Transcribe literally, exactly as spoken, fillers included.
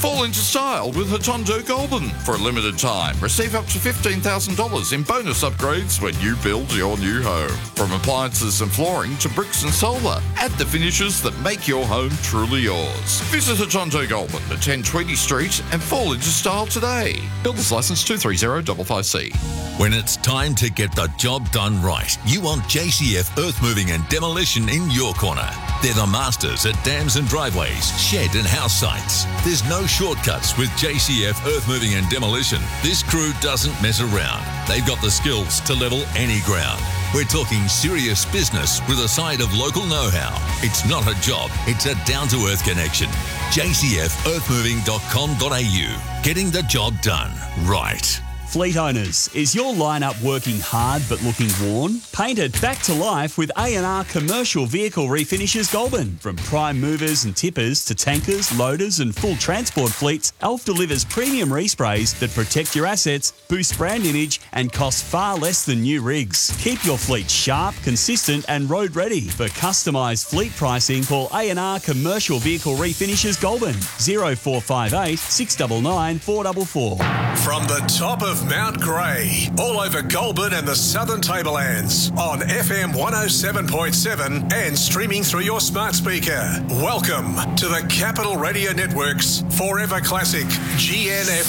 Fall into style with Hotondo Goulburn. For a limited time, receive up to fifteen thousand dollars in bonus upgrades when you build your new home. From appliances and flooring to bricks and solar, add the finishes that make your home truly yours. Visit Hotondo Goulburn at ten twenty Street and fall into style today. Builder's licence two three zero five five C. When it's time to get the job done right, you want J C F Earth Moving and Demolition in your corner. They're the masters at dams and driveways, shed and house sites. There's no shortcuts with J C F Earth Moving and Demolition. This crew doesn't mess around. They've got the skills to level any ground. We're talking serious business with a side of local know-how. It's not a job, it's a down-to-earth connection. J C F earth moving dot com dot a u. Getting the job done right. Fleet owners, is your lineup working hard but looking worn? Paint it back to life with A and R Commercial Vehicle Refinishes Goulburn. From prime movers and tippers to tankers, loaders and full transport fleets, Alf delivers premium resprays that protect your assets, boost brand image and cost far less than new rigs. Keep your fleet sharp, consistent and road ready. For customised fleet pricing, call A and R Commercial Vehicle Refinishes Goulburn, zero four five eight, six nine nine, four four four. From the top of Mount Grey, all over Goulburn and the Southern Tablelands, on F M one oh seven point seven and streaming through your smart speaker. Welcome to the Capital Radio Network's Forever Classic G N F